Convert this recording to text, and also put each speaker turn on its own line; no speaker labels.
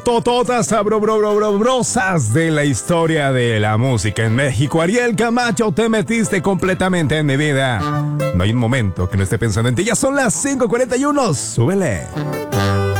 Tototas brosas de la historia de la música en México. Ariel Camacho, te metiste completamente en mi vida. No hay un momento que no esté pensando en ti. Ya son las 5:41. Súbele.